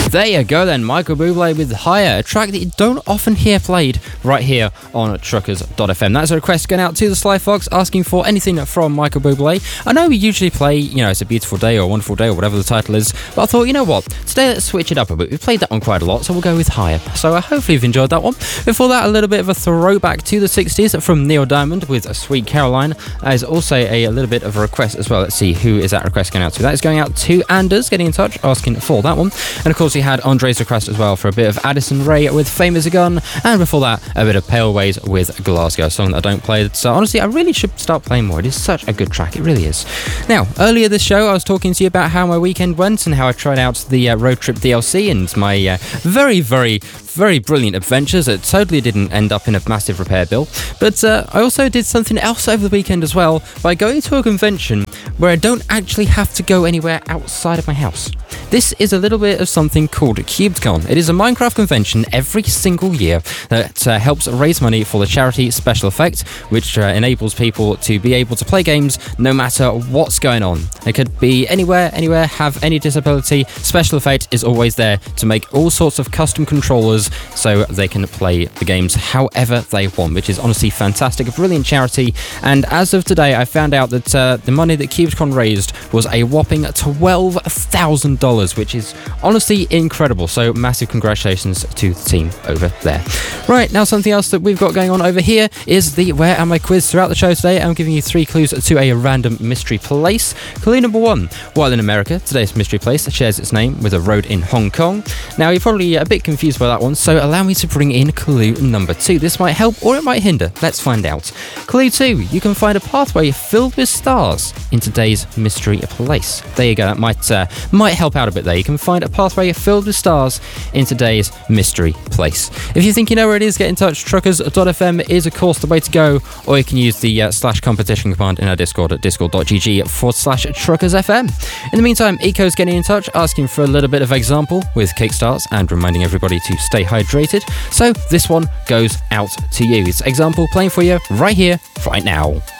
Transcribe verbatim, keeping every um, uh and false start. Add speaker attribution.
Speaker 1: There you go then, Michael Bublé with Higher, a track that you don't often hear played right here on truckers dot f m. That's a request going out to the Sly Fox asking for anything from Michael Bublé. I know we usually play, you know, It's a Beautiful Day or a Wonderful Day or whatever the title is, but I thought, you know what, today let's switch it up a bit. We've played that one quite a lot, so we'll go with Higher. So uh, hopefully you've enjoyed that one. Before that, a little bit of a throwback to the sixties from Neil Diamond with Sweet Caroline. There's also a, a little bit of a request as well. Let's see, who is that request going out to? That is going out to Anders, getting in touch, asking for that one. And of course, we had Andre's request as well for a bit of Addison Rae with Fame Is a Gun, and before that, a bit of Pale Ways with Glasgow, a song that I don't play. So honestly, I really should start playing more. It is such a good track, it really is. Now, earlier this show, I was talking to you about how my weekend went and how I tried out the uh, Road Trip D L C and my uh, very, very, very brilliant adventures. It totally didn't end up in a massive repair bill. But uh, I also did something else over the weekend as well by going to a convention where I don't actually have to go anywhere outside of my house. This is a little bit of something called CubedCon. It is a Minecraft convention every single year that uh, helps raise money for the charity Special Effect, which uh, enables people to be able to play games no matter what's going on. It could be anywhere, anywhere, have any disability. Special Effect is always there to make all sorts of custom controllers so they can play the games however they want, which is honestly fantastic, a brilliant charity. And as of today, I found out that uh, the money that CubedCon raised was a whopping twelve thousand dollars, which is honestly incredible. So massive congratulations to the team over there. Right, now something else that we've got going on over here is the Where Am I quiz. Throughout the show today, I'm giving you three clues to a random mystery place. Clue number one, while in America, today's mystery place shares its name with a road in Hong Kong. Now, you're probably a bit confused by that one, so allow me to bring in clue number two. This might help or it might hinder. Let's find out. Clue two, you can find a pathway filled with stars in today's mystery place. There you go, that might, uh, might help out a bit there. You can find a pathway filled with stars in today's mystery place. If you think you know where it is, get in touch. truckers dot f m is, of course, the way to go, or you can use the uh, slash competition command in our Discord at discord.gg forward slash truckersfm. In the meantime, Eco's getting in touch, asking for a little bit of example with kickstarts and reminding everybody to stay hydrated. So this one goes out to you. It's example playing for you right here, right now.